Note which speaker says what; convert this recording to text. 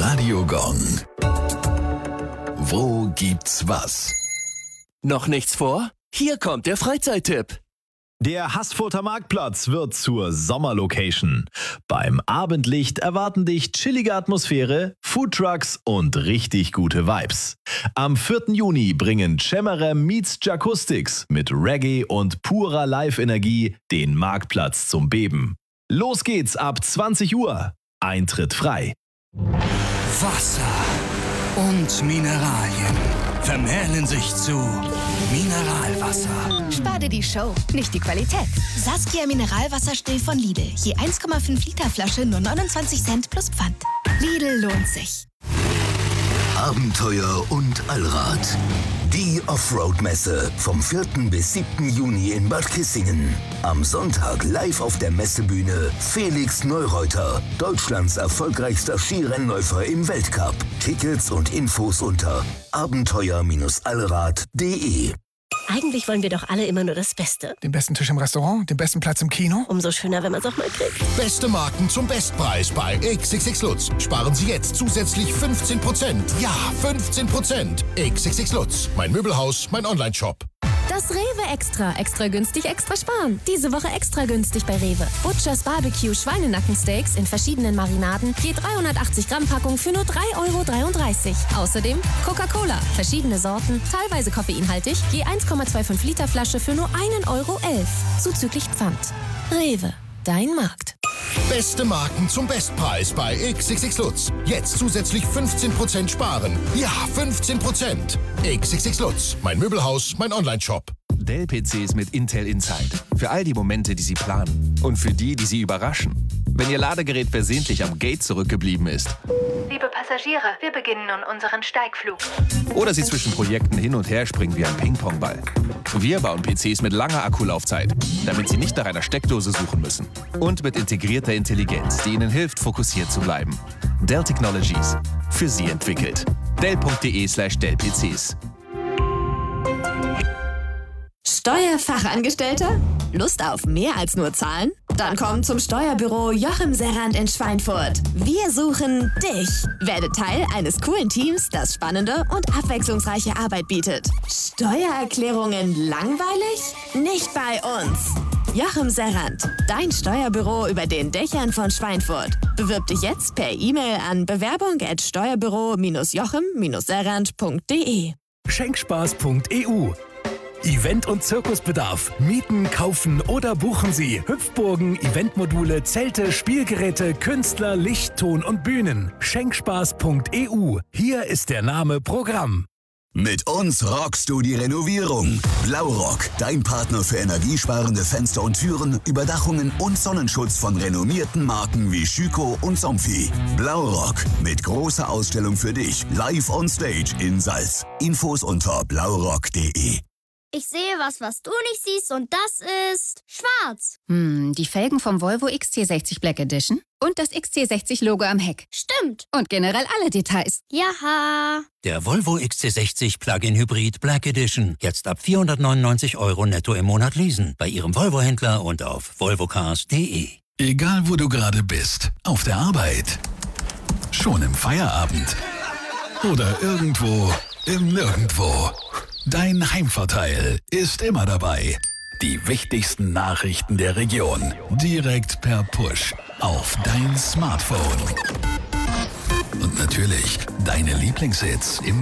Speaker 1: Radio Gong. Wo gibt's was?
Speaker 2: Noch nichts vor? Hier kommt der Freizeittipp.
Speaker 3: Der Haßfurter Marktplatz wird zur Sommerlocation. Beim Abendlicht erwarten dich chillige Atmosphäre, Foodtrucks und richtig gute Vibes. Am 4. Juni bringen Cemmerer meets Jacoustics mit Reggae und purer Live-Energie den Marktplatz zum Beben. Los geht's ab 20 Uhr. Eintritt frei.
Speaker 4: Wasser und Mineralien vermählen sich zu Mineralwasser.
Speaker 5: Spar dir die Show, nicht die Qualität. Saskia Mineralwasserstill von Lidl. Je 1,5 Liter Flasche nur 29 Cent plus Pfand. Lidl lohnt sich.
Speaker 6: Abenteuer und Allrad. Die Offroad-Messe vom 4. bis 7. Juni in Bad Kissingen. Am Sonntag live auf der Messebühne Felix Neureuter, Deutschlands erfolgreichster Skirennläufer im Weltcup. Tickets und Infos unter abenteuer-allrad.de.
Speaker 7: Eigentlich wollen wir doch alle immer nur das Beste.
Speaker 8: Den besten Tisch im Restaurant, den besten Platz im Kino.
Speaker 7: Umso schöner, wenn man es auch mal kriegt.
Speaker 9: Beste Marken zum Bestpreis bei XXX Lutz. Sparen Sie jetzt zusätzlich 15%. Ja, 15%. XXX Lutz. Mein Möbelhaus, mein Onlineshop.
Speaker 10: Das Rewe Extra. Extra günstig, extra sparen. Diese Woche extra günstig bei Rewe. Butchers Barbecue Schweinenackensteaks in verschiedenen Marinaden. Je 380 Gramm Packung für nur 3,33 €. Außerdem Coca-Cola. Verschiedene Sorten, teilweise koffeinhaltig. Je 1,25 Liter Flasche für nur 1,11 €. Zuzüglich Pfand. Rewe. Dein Markt.
Speaker 9: Beste Marken zum Bestpreis bei XXX Lutz. Jetzt zusätzlich 15% sparen. Ja, 15%. XXX Lutz. Mein Möbelhaus, mein Onlineshop.
Speaker 11: Dell-PCs mit Intel Inside. Für all die Momente, die Sie planen. Und für die, die Sie überraschen. Wenn Ihr Ladegerät versehentlich am Gate zurückgeblieben ist.
Speaker 12: Liebe Passagiere, wir beginnen nun unseren Steigflug.
Speaker 11: Oder Sie zwischen Projekten hin und her springen wie ein Ping-Pong-Ball. Wir bauen PCs mit langer Akkulaufzeit, damit Sie nicht nach einer Steckdose suchen müssen. Und mit integrierter Intelligenz, die Ihnen hilft, fokussiert zu bleiben. Dell Technologies. Für Sie entwickelt. Dell.de/Dell-PCs.
Speaker 10: Steuerfachangestellter? Lust auf mehr als nur Zahlen? Dann komm zum Steuerbüro Joachim Serrand in Schweinfurt. Wir suchen dich. Werde Teil eines coolen Teams, das spannende und abwechslungsreiche Arbeit bietet. Steuererklärungen langweilig? Nicht bei uns. Joachim Serrand, dein Steuerbüro über den Dächern von Schweinfurt. Bewirb dich jetzt per E-Mail an bewerbung@steuerbüro-joachim-serrand.de.
Speaker 13: Schenkspaß.eu. Event- und Zirkusbedarf. Mieten, kaufen oder buchen Sie Hüpfburgen, Eventmodule, Zelte, Spielgeräte, Künstler, Licht, Ton und Bühnen. Schenkspaß.eu. Hier ist der Name Programm.
Speaker 6: Mit uns rockst du die Renovierung. Blaurock, dein Partner für energiesparende Fenster und Türen, Überdachungen und Sonnenschutz von renommierten Marken wie Schüco und Somfy. Blaurock, mit großer Ausstellung für dich, live on stage in Salz. Infos unter blaurock.de.
Speaker 14: Ich sehe was du nicht siehst und das ist schwarz.
Speaker 15: Die Felgen vom Volvo XC60 Black Edition und das XC60-Logo am Heck.
Speaker 14: Stimmt.
Speaker 15: Und generell alle Details.
Speaker 14: Jaha.
Speaker 4: Der Volvo XC60 Plug-in Hybrid Black Edition. Jetzt ab 499 € netto im Monat leasen. Bei Ihrem Volvo-Händler und auf volvocars.de.
Speaker 1: Egal wo du gerade bist, auf der Arbeit, schon im Feierabend oder irgendwo im Nirgendwo. Dein Heimvorteil ist immer dabei. Die wichtigsten Nachrichten der Region direkt per Push auf dein Smartphone. Und natürlich deine Lieblingshits im